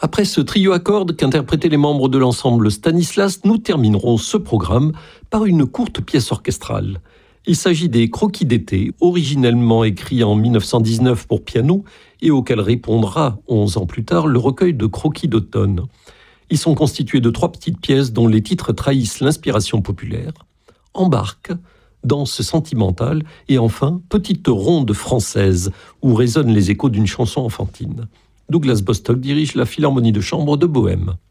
Après ce trio à cordes qu'interprétaient les membres de l'ensemble Stanislas, nous terminerons ce programme par une courte pièce orchestrale. Il s'agit des Croquis d'été, originellement écrits en 1919 pour piano et auquel répondra 11 ans plus tard le recueil de Croquis d'automne. Ils sont constitués de 3 petites pièces dont les titres trahissent l'inspiration populaire. Embarque, danse sentimentale et enfin Petite ronde française où résonnent les échos d'une chanson enfantine. Douglas Bostock dirige la Philharmonie de chambre de Bohême.